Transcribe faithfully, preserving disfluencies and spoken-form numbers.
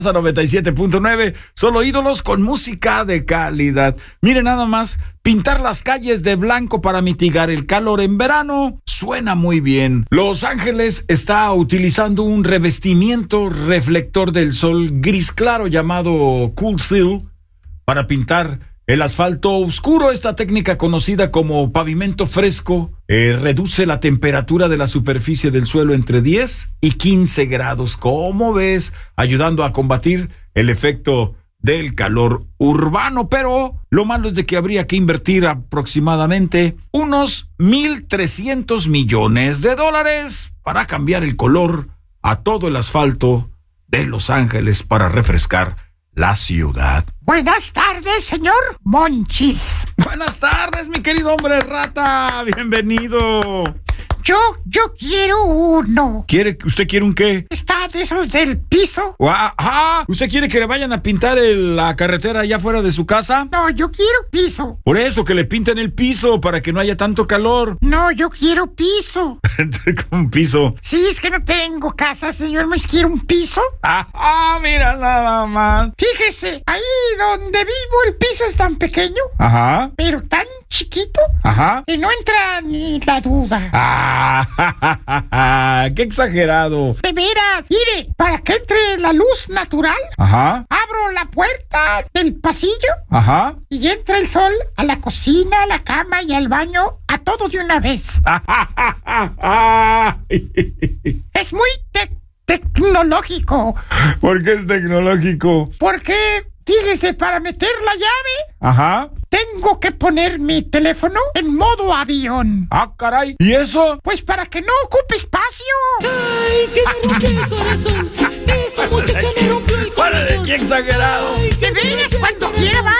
noventa y siete punto nueve, solo ídolos con música de calidad. Miren nada más, pintar las calles de blanco para mitigar el calor en verano suena muy bien. Los Ángeles está utilizando un revestimiento reflector del sol gris claro llamado Cool Seal para pintar el asfalto oscuro. Esta técnica, conocida como pavimento fresco, eh, reduce la temperatura de la superficie del suelo entre diez y quince grados. ¿Cómo ves? Ayudando a combatir el efecto del calor urbano. Pero lo malo es de que habría que invertir aproximadamente unos mil trescientos millones de dólares para cambiar el color a todo el asfalto de Los Ángeles para refrescar la ciudad. Buenas tardes, señor Monchis. Buenas tardes, mi querido hombre rata. Bienvenido. Yo, yo quiero uno. ¿Quiere, usted quiere un qué? ¿Está de esos del piso? Ah, ¿usted quiere que le vayan a pintar el, la carretera allá afuera de su casa? No, yo quiero piso. Por eso, que le pinten el piso para que no haya tanto calor. No, yo quiero piso. ¿Un piso? Sí, es que no tengo casa, señor. ¿Me quiero un piso? Ah, ah, mira nada más. Fíjese, ahí donde vivo el piso es tan pequeño. Ajá. Pero tan chiquito. Ajá. Que no entra ni la duda. Ah, qué exagerado. De veras, mire, para que entre la luz natural. Ajá. Abro la puerta del pasillo. Ajá. Y entra el sol a la cocina, a la cama y al baño, a todo de una vez. Es muy te- tecnológico. ¿Por qué es tecnológico? Porque, fíjese, para meter la llave, ajá, tengo que poner mi teléfono en modo avión. Ah, caray. ¿Y eso? Pues para que no ocupe espacio. Ay, que me rompió el corazón. Esa muchacha me rompió el corazón. ¡Qué exagerado!